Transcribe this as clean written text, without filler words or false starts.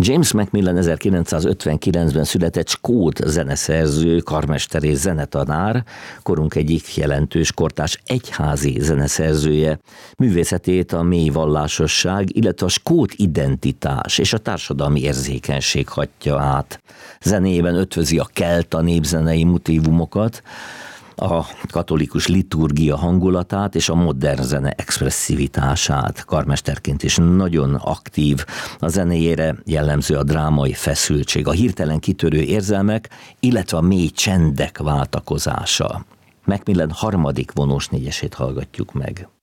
James Macmillan 1959-ben született skót zeneszerző, karmester és zenetanár, korunk egyik jelentős kortárs egyházi zeneszerzője. Művészetét a mély vallásosság, illetve a skót identitás és a társadalmi érzékenység hatja át. Zenéjében ötvözi a kelta népzenei motívumokat, a katolikus liturgia hangulatát és a modern zene expresszivitását. Karmesterként is nagyon aktív. A zenéjére jellemző a drámai feszültség, a hirtelen kitörő érzelmek, illetve a mély csendek váltakozása. Macmillan harmadik vonós négyesét hallgatjuk meg.